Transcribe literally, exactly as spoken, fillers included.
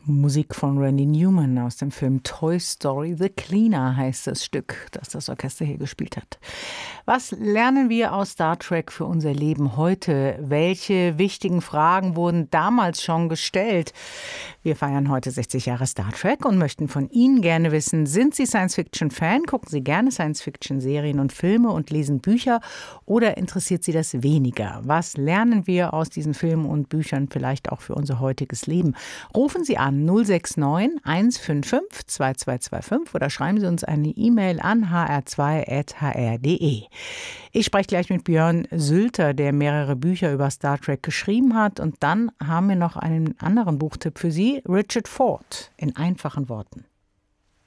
Musik von Randy Newman aus dem Film Toy Story. The Cleaner heißt das Stück, das das Orchester hier gespielt hat. Was lernen wir aus Star Trek für unser Leben heute? Welche wichtigen Fragen wurden damals schon gestellt? Wir feiern heute sechzig Jahre Star Trek und möchten von Ihnen gerne wissen, sind Sie Science-Fiction-Fan? Gucken Sie gerne Science-Fiction-Serien und Filme und lesen Bücher oder interessiert Sie das weniger? Was lernen wir aus diesen Filmen und Büchern vielleicht auch für unser heutiges Leben? Rufen Sie an null sechs neun eins fünf fünf zwei zwei zwei fünf oder schreiben Sie uns eine E-Mail an h r zwei at h r punkt d e. Ich spreche gleich mit Björn Sülter, der mehrere Bücher über Star Trek geschrieben hat. Und dann haben wir noch einen anderen Buchtipp für Sie, Richard Ford, in einfachen Worten.